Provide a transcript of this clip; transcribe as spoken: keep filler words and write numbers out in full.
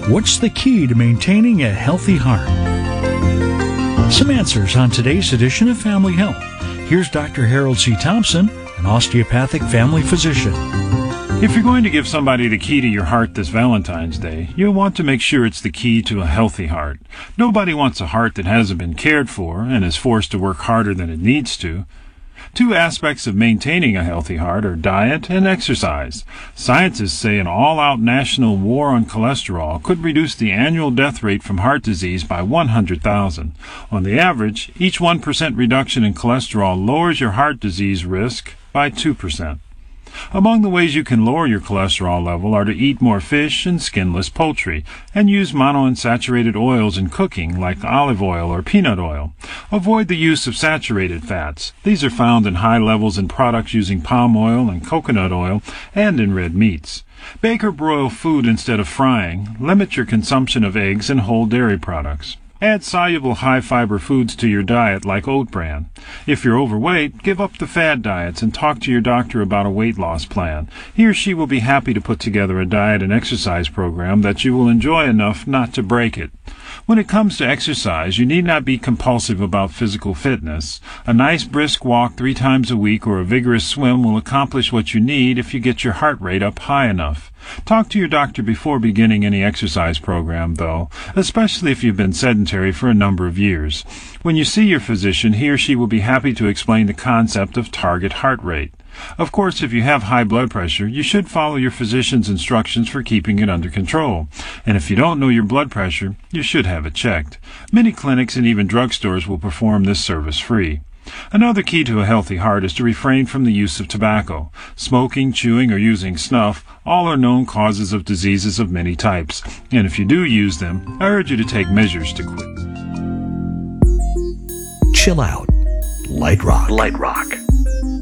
What's the key to maintaining a healthy heart? Some answers on today's edition of Family Health. Here's Doctor Harold C. Thompson, an osteopathic family physician. If you're going to give somebody the key to your heart this Valentine's Day, you'll want to make sure it's the key to a healthy heart. Nobody wants a heart that hasn't been cared for and is forced to work harder than it needs to. Two aspects of maintaining a healthy heart are diet and exercise. Scientists say an all-out national war on cholesterol could reduce the annual death rate from heart disease by one hundred thousand. On the average, each one percent reduction in cholesterol lowers your heart disease risk by two percent. Among the ways you can lower your cholesterol level are to eat more fish and skinless poultry, and use monounsaturated oils in cooking like olive oil or peanut oil. Avoid the use of saturated fats. These are found in high levels in products using palm oil and coconut oil and in red meats. Bake or broil food instead of frying. Limit your consumption of eggs and whole dairy products. Add soluble high-fiber foods to your diet like oat bran. If you're overweight, give up the fad diets and talk to your doctor about a weight loss plan. He or she will be happy to put together a diet and exercise program that you will enjoy enough not to break it. When it comes to exercise, you need not be compulsive about physical fitness. A nice brisk walk three times a week or a vigorous swim will accomplish what you need if you get your heart rate up high enough. Talk to your doctor before beginning any exercise program, though, especially if you've been sedentary for a number of years. When you see your physician, he or she will be happy to explain the concept of target heart rate. Of course, if you have high blood pressure, you should follow your physician's instructions for keeping it under control. And if you don't know your blood pressure, you should have it checked. Many clinics and even drugstores will perform this service free. Another key to a healthy heart is to refrain from the use of tobacco. Smoking, chewing, or using snuff, all are known causes of diseases of many types. And if you do use them, I urge you to take measures to quit. Chill out. Light rock. Light rock.